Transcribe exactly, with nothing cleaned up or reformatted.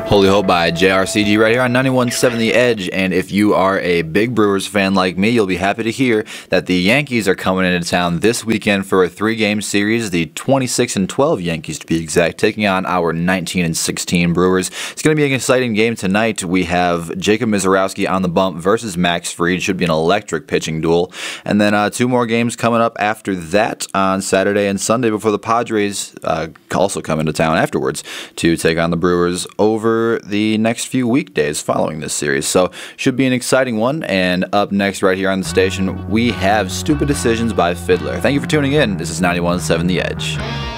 Holy Hope by J R C G right here on ninety-one point seven The Edge. And if you are a big Brewers fan like me, you'll be happy to hear that the Yankees are coming into town this weekend for a three-game series. The twenty-six and twelve Yankees, to be exact, taking on our nineteen and sixteen Brewers. It's going to be an exciting game tonight. We have Jacob Misiorowski on the bump versus Max Fried. Should be an electric pitching duel. And then uh, two more games coming up after that on Saturday and Sunday before the Padres uh, also come into town afterwards to take on the Brewers over the next few weekdays following this series. So should be an exciting one. And up next right here on the station, we have Stupid Decisions by Fiddler. Thank you for tuning in. This is ninety-one point seven The Edge.